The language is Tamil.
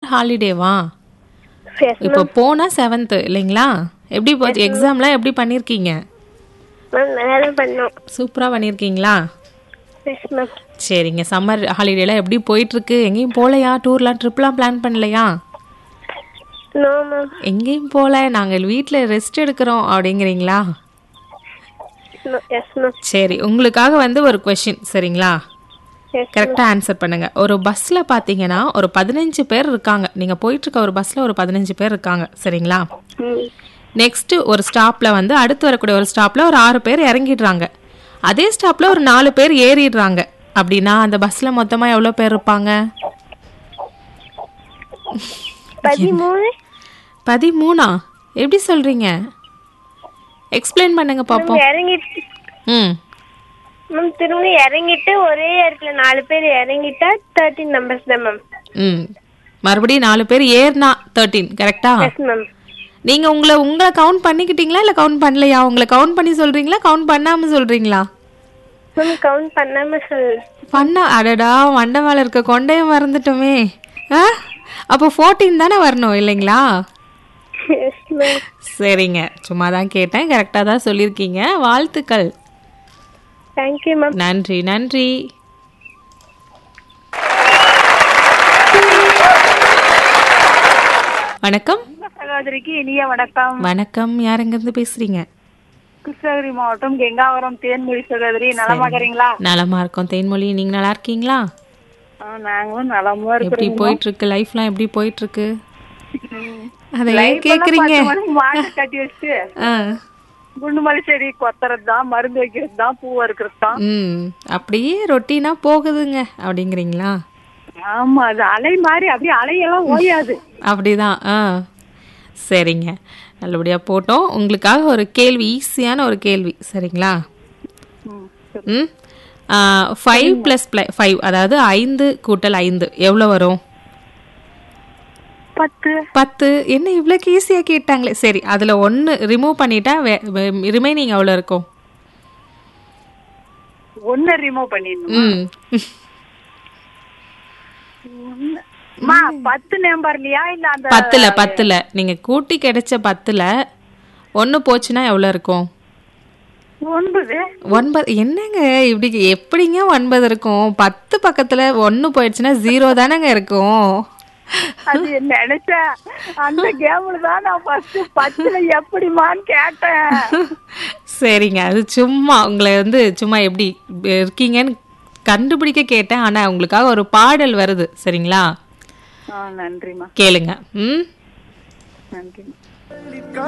ஹாலிடேவா? Yes, இப்போ ma'am. போனா 7th இல்லைங்களா? எப்படி போச்சு எக்ஸாம்லாம்? எப்படி பண்ணிருக்கீங்க? Ma'am, நல்லா பண்ணோம். சூப்பரா பண்ணிருக்கீங்களா? Yes, ma'am. சரிங்க. சம்மர் ஹாலிடேலாம் எப்படி போயிட்டு இருக்கு? எங்கேயும் போலையா? டூர்லாம் ட்ரிப்லாம் பிளான் பண்ணலையா? No, ma'am. எங்கேயும் போல, நாங்கள் வீட்டில் ரெஸ்ட் எடுக்கிறோம் அப்படிங்கிறீங்களா? No, yes, ma'am. சரி, உங்களுக்காக வந்து ஒரு கொஷின், சரிங்களா? Yes, ma'am. கரெக்டாக ஆன்சர் பண்ணுங்க. ஒரு பஸ்ஸில் பார்த்தீங்கன்னா ஒரு 15 பேர் இருக்காங்க. நீங்கள் போயிட்டு இருக்க ஒரு பஸ்ஸில் ஒரு 15 பேர் இருக்காங்க, சரிங்களா? நெக்ஸ்ட் ஒரு ஸ்டாப்பில் வந்து அடுத்து வரக்கூடிய ஒரு ஸ்டாப்பில் ஒரு 6 பேர் இறங்கிடுறாங்க. அதே ஸ்டாப்பில் ஒரு 4 பேர் ஏறிடுறாங்க. அப்படின்னா அந்த பஸ்ஸில் மொத்தமாக எவ்வளோ பேர் இருப்பாங்க? 13. 13ஆ? எப்படி சொல்கிறீங்க? எக்ஸ்பிளைன் பண்ணுங்க பாப்போம். இறங்கிட்டு ம் மேம் திரும்ப இறங்கிட்டு ஒரே இடத்துல 4 பேர் இறங்கிட்டா 13 numbers தான் மேம். ம் மறுபடியும் 4 பேர் ஏறினா 13, கரெக்டா? Yes ma'am. நீங்க உங்களை கவுண்ட் பண்ணிக்கிட்டீங்களா இல்ல கவுண்ட் பண்ணலையா? உங்களை கவுண்ட் பண்ணி சொல்றீங்களா கவுண்ட் பண்ணாம சொல்றீங்களா? மேம் கவுண்ட் பண்ணாம பண்ணா அடடா, மண்டை மேல இருக்க கொண்டையும் மறந்துட்டோமே. அப்போ 14 தானே வரணும் இல்லைங்களா? Yes ma'am. சரிங்க, சும்மா தான் கேட்டேன். கரெக்டாக தான் சொல்லியிருக்கீங்க. வாழ்த்துக்கள். Thank you ma'am. நன்றி நன்றி. வணக்கம். சகோதரிக்கு இனிய வணக்கம். வணக்கம், யார் எங்கிருந்து பேசுறீங்க? கிருஷ்ணகிரி மாவட்டம் கெங்காவரம் தேன்மொழி சகோதரி. நலமா இருக்கீங்களா? நலமா இருக்கோம் தேன்மொழி, நீங்க நல்லா இருக்கீங்களா? நாங்களும் நலமா எப்படி இருக்கோம். போயிட்டு இருக்கு லைஃப்லாம்? எப்படி போயிட்டு இருக்கு? அதை ஏன் கேக்குறீங்க? மாட்டு கட்டி வச்சு குண்டுமல்லி செடி கொத்துறது தான், மருந்து வைக்கிறது தான், பூ வறுக்கிறது தான். அப்படியே ரொட்டீனா போகுதுங்க அப்படிங்கிறீங்களா? ஆமா, அது அலை மாதிரி அப்படியே அலையெல்லாம் ஓயாது. அப்படிதான். சரிங்க, நல்லபடியா போட்டோம். உங்களுக்காக ஒரு கேள்வி, ஈஸியான ஒரு கேள்வி, சரிங்களா? 5 + 5, அதாவது 5 + 5 எவ்வளவு வரும்? 10. என்ன இவ்வளவு ஈஸியா கேட்டாங்களே. சரி, அதுல 1 ரிமூவ் பண்ணிட்டா ரிமைனிங் எவ்வளவு இருக்கும்? 1 ரிமூவ் பண்ணிடணும். 10 நம்பர்லயா இல்ல அந்த 10ல நீங்க கூட்டி கிடைச்ச 10ல 1 போச்சுன்னா எவ்வளவு இருக்கும்? 9. என்னங்க இப்படி எப்படிங்க 9 இருக்கும்? 10 பக்கத்துல 1 போயிடுச்சுன்னா 0 தானங்க இருக்கும். அது நினைச்ச அந்த கேம்ல தான் நான் ஃபர்ஸ்ட் 10ல எப்படிமான்னு கேட்டேன். சரிங்க, அது சும்மா உங்களை வந்து சும்மா எப்படி இருக்கீங்கன்னு கண்டுபிடிக்க கேட்டேன். ஆனா உங்களுக்காக ஒரு பாடல் வருது, சரிங்களா? நன்றிமா. கேளுங்க. நன்றி.